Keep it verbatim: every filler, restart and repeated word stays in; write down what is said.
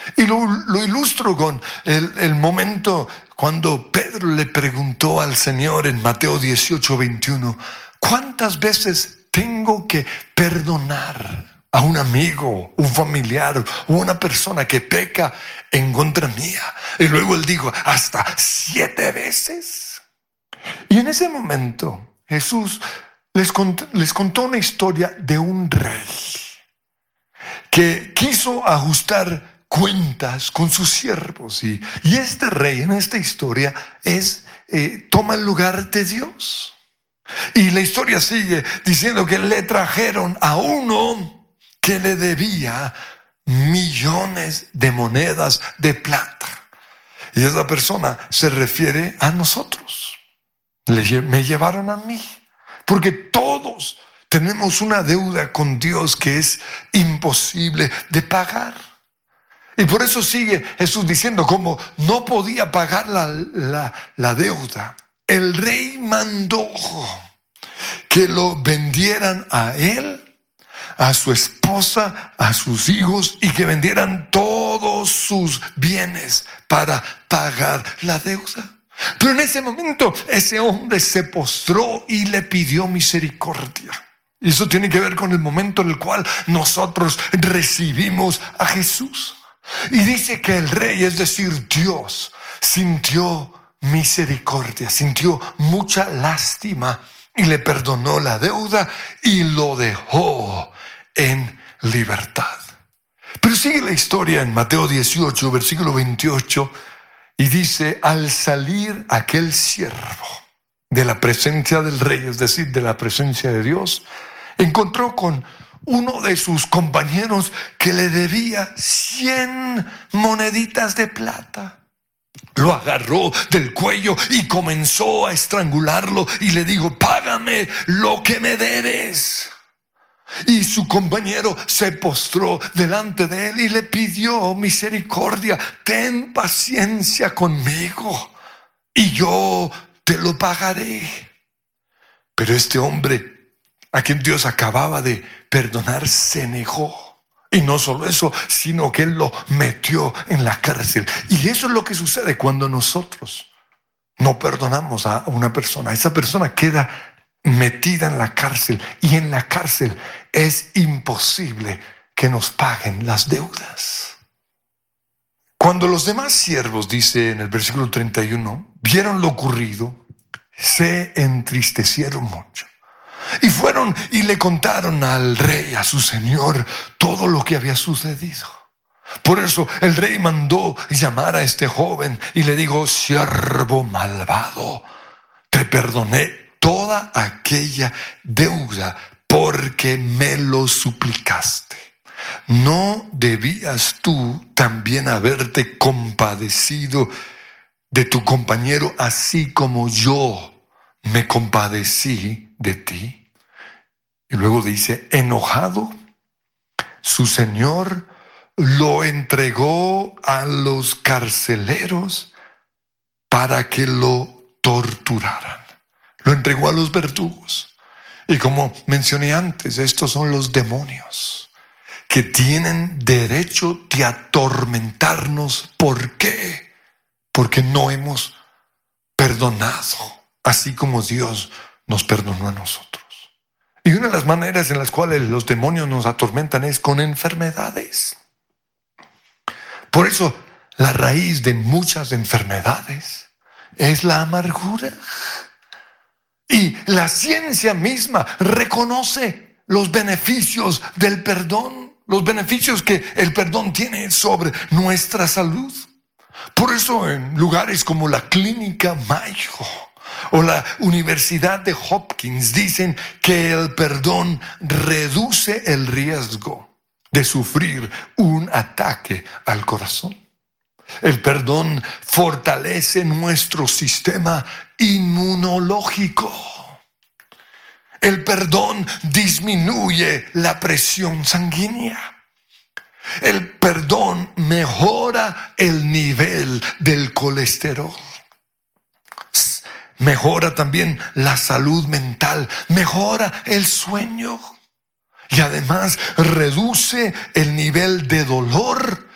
Y lo, lo ilustro con el, el momento cuando Pedro le preguntó al Señor en Mateo dieciocho, veintiuno, ¿cuántas veces tengo que perdonar a un amigo, un familiar o una persona que peca en contra mía? Y luego él dijo, hasta siete veces. Y en ese momento Jesús les contó, les contó una historia de un rey que quiso ajustar cuentas con sus siervos. Y, y este rey en esta historia es, eh, toma el lugar de Dios. Y la historia sigue diciendo que le trajeron a uno que le debía millones de monedas de plata. Y esa persona se refiere a nosotros. Le, me llevaron a mí. Porque todos tenemos una deuda con Dios que es imposible de pagar. Y por eso sigue Jesús diciendo, como no podía pagar la, la, la deuda, el rey mandó que lo vendieran a él, a su esposa, a sus hijos, y que vendieran todos sus bienes para pagar la deuda. Pero en ese momento ese hombre se postró y le pidió misericordia. Y eso tiene que ver con el momento en el cual nosotros recibimos a Jesús. Y dice que el rey, es decir, Dios, sintió misericordia, sintió mucha lástima y le perdonó la deuda y lo dejó en libertad. Pero sigue la historia en Mateo dieciocho, versículo veintiocho, y dice, al salir aquel siervo de la presencia del rey, es decir, de la presencia de Dios, encontró con uno de sus compañeros que le debía cien moneditas de plata. Lo agarró del cuello y comenzó a estrangularlo y le dijo, págame lo que me debes. Y su compañero se postró delante de él y le pidió misericordia. Ten paciencia conmigo y yo te lo pagaré. Pero este hombre, a quien Dios acababa de perdonar, se negó. Y no solo eso, sino que él lo metió en la cárcel. Y eso es lo que sucede cuando nosotros no perdonamos a una persona. Esa persona queda metida en la cárcel, y en la cárcel es imposible que nos paguen las deudas. Cuando los demás siervos, dice en el versículo treinta y uno, vieron lo ocurrido, se entristecieron mucho. Y fueron y le contaron al rey, a su señor, todo lo que había sucedido. Por eso el rey mandó llamar a este joven y le dijo, siervo malvado, te perdoné toda aquella deuda porque me lo suplicaste. ¿No debías tú también haberte compadecido de tu compañero así como yo me compadecí de ti? Y luego dice, enojado, su señor lo entregó a los carceleros para que lo torturaran. Lo entregó a los verdugos. Y como mencioné antes, estos son los demonios que tienen derecho de atormentarnos. ¿Por qué? Porque no hemos perdonado, así como Dios nos perdonó a nosotros. Y una de las maneras en las cuales los demonios nos atormentan es con enfermedades. Por eso, la raíz de muchas enfermedades es la amargura. Y la ciencia misma reconoce los beneficios del perdón, los beneficios que el perdón tiene sobre nuestra salud. Por eso en lugares como la Clínica Mayo o la Universidad de Hopkins dicen que el perdón reduce el riesgo de sufrir un ataque al corazón. El perdón fortalece nuestro sistema inmunológico. El perdón disminuye la presión sanguínea. El perdón mejora el nivel del colesterol. Mejora también la salud mental. Mejora el sueño. Y además reduce el nivel de dolor